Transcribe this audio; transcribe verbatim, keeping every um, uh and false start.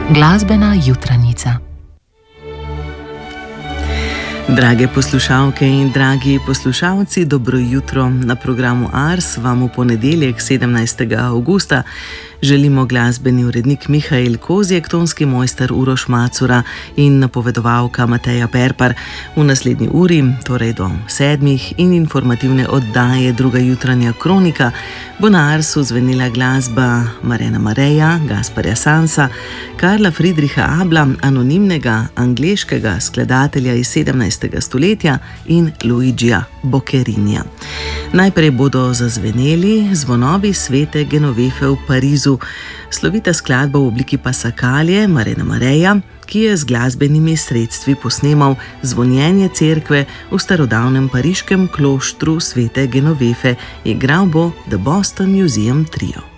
Glasbena jutranica. Drage poslušalke in dragi poslušalci, dobro jutro. Na programu Ars vam v ponedeljek, sedemnajstega avgusta, želimo glasbeni urednik Mihael Kozjek, tonski mojster Uroš Macura in napovedovalka Mateja Perpar. V naslednji uri, torej do sedmih, in informativne oddaje Druga jutranja kronika, bo na Arsu zvenela glasba Marena Mareja, Gasparja Sansa, Karla Friedricha Abla, anonimnega angleškega skladatelja iz sedemnajstega stoletja, in Luigija Boccerinija. Najprej bodo zazveneli zvonovi svete Genovefe v Parizu, slovita skladba v obliki pasakalje Marena Mareja, ki je z glasbenimi sredstvi posnemal zvonjenje cerkve v starodavnem pariškem kloštru svete Genovefe. Igral bo The Boston Museum Trio.